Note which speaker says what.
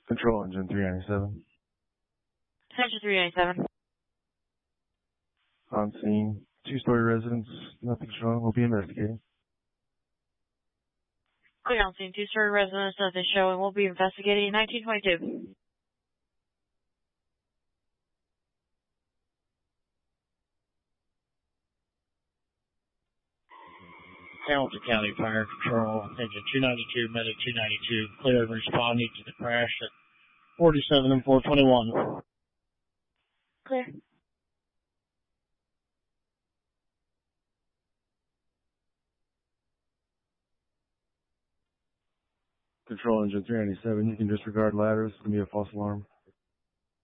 Speaker 1: Control engine 397.
Speaker 2: Engine 397.
Speaker 1: On scene. Two-story residence. Nothing's wrong. We'll be investigating.
Speaker 2: Clear on scene. Two-story residence. Nothing showing. We'll be investigating 1922.
Speaker 3: Hamilton County Fire Control, engine 292, medic 292, clear and responding to the crash at 47 and 421.
Speaker 2: Clear.
Speaker 1: Control engine 397. You can disregard ladders. It's going to be a false alarm.